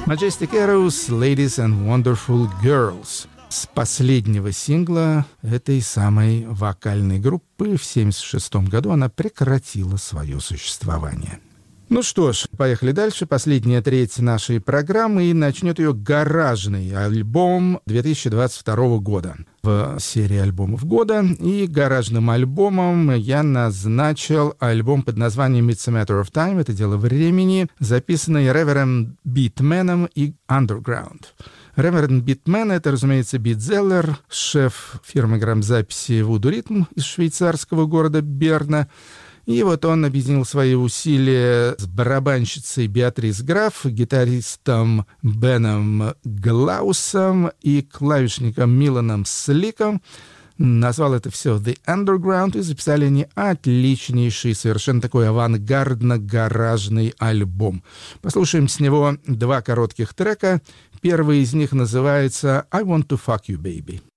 Majestic Arrows, Ladies and Wonderful Girls. С последнего сингла этой самой вокальной группы в 1976 году она прекратила свое существование. Ну что ж, поехали дальше. Последняя треть нашей программы, и начнет ее гаражный альбом 2022 года в серии альбомов года. И гаражным альбомом я назначил альбом под названием «It's a Matter of Time», это дело времени, записанный Reverend Beatman и Underground. Reverend Beatman — это, разумеется, битзеллер, шеф фирмы грамзаписи Voodoo Rhythm из швейцарского города Берна. И вот он объединил свои усилия с барабанщицей Беатрис Граф, гитаристом Беном Глаусом и клавишником Миланом Сликом. Назвал это все «The Underground», и записали они отличнейший, совершенно такой авангардно-гаражный альбом. Послушаем с него два коротких трека. Первый из них называется «I Want to Fuck You, Baby».